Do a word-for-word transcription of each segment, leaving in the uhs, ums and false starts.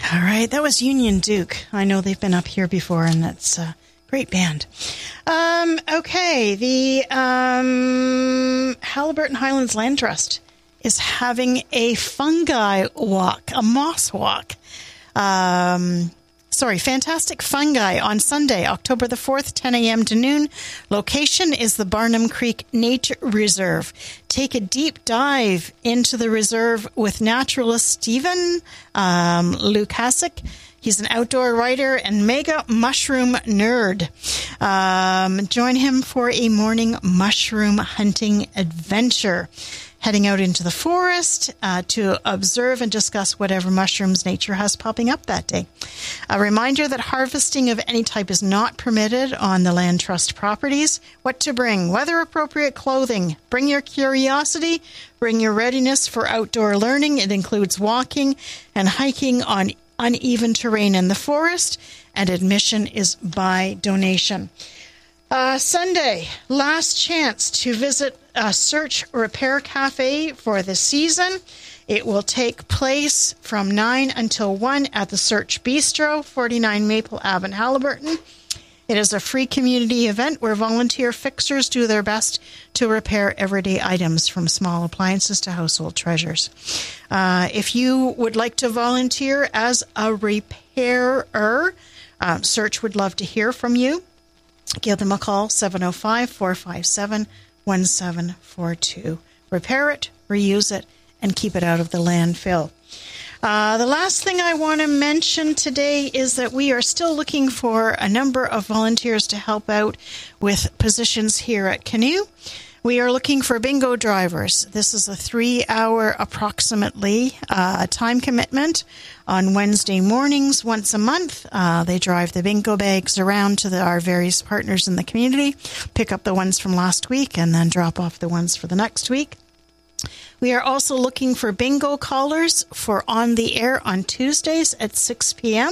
All right, that was Union Duke. I know they've been up here before, and that's a great band. Um, okay, the um, Haliburton Highlands Land Trust is having a fungi walk, a moss walk. Um, sorry, Fantastic Fungi on Sunday, October the fourth, ten a.m. to noon. Location is the Barnum Creek Nature Reserve. Take a deep dive into the reserve with naturalist Stephen um, Lukasik. He's an outdoor writer and mega mushroom nerd. Um, join him for a morning mushroom hunting adventure. Heading out into the forest uh, to observe and discuss whatever mushrooms nature has popping up that day. A reminder that harvesting of any type is not permitted on the land trust properties. What to bring? Weather-appropriate clothing. Bring your curiosity. Bring your readiness for outdoor learning. It includes walking and hiking on uneven terrain in the forest, and admission is by donation. Uh, Sunday, last chance to visit a Search Repair Cafe for the season. It will take place from nine until one at the Search Bistro, forty-nine Maple Ave in Haliburton. It is a free community event where volunteer fixers do their best to repair everyday items from small appliances to household treasures. Uh, if you would like to volunteer as a repairer, uh, Search would love to hear from you. Give them a call, seven oh five, four five seven, one seven four two. Repair it, reuse it, and keep it out of the landfill. Uh, the last thing I want to mention today is that we are still looking for a number of volunteers to help out with positions here at Canoe. We are looking for bingo drivers. This is a three-hour approximately uh, time commitment on Wednesday mornings once a month. Uh, they drive the bingo bags around to the, our various partners in the community, pick up the ones from last week, and then drop off the ones for the next week. We are also looking for bingo callers for On the Air on Tuesdays at six p.m.,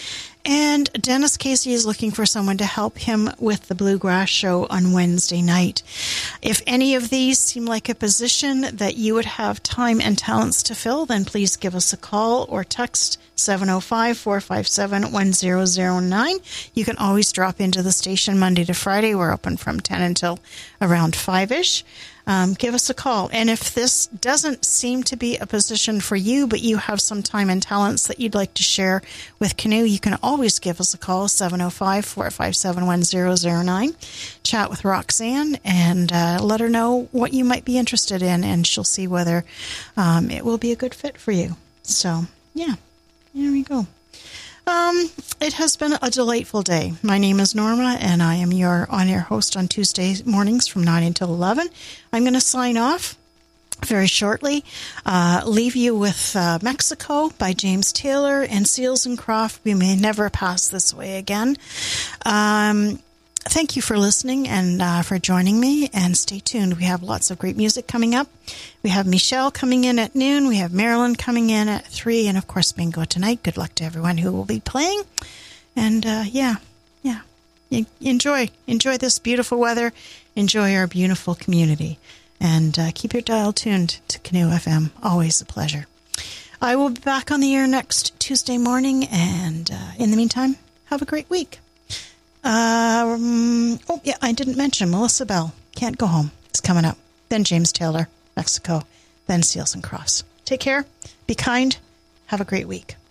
and Dennis Casey is looking for someone to help him with the Bluegrass Show on Wednesday night. If any of these seem like a position that you would have time and talents to fill, then please give us a call or text seven oh five, four five seven, one oh oh nine. You can always drop into the station Monday to Friday. We're open from ten until around five-ish. Um, give us a call. And if this doesn't seem to be a position for you, but you have some time and talents that you'd like to share with Canoe, you can always give us a call, seven oh five, four five seven, one oh oh nine. Chat with Roxanne and uh, let her know what you might be interested in, and she'll see whether um, it will be a good fit for you. So, yeah, there we go. Um, it has been a delightful day. My name is Norma, and I am your on-air host on Tuesday mornings from nine until eleven. I'm going to sign off very shortly. Uh, leave you with uh, Mexico by James Taylor and Seals and Croft. We may never pass this way again. Um, thank you for listening and uh, for joining me, and stay tuned. We have lots of great music coming up. We have Michelle coming in at noon. We have Marilyn coming in at three, and of course bingo tonight. Good luck to everyone who will be playing. And uh, yeah, yeah, enjoy. Enjoy this beautiful weather. Enjoy our beautiful community. And uh, keep your dial tuned to Canoe F M. Always a pleasure. I will be back on the air next Tuesday morning, and uh, in the meantime, have a great week. Um, oh, yeah, I didn't mention Melissa Bell. Can't Go Home. It's coming up. Then James Taylor, Mexico. Then Seals and Crofts. Take care. Be kind. Have a great week.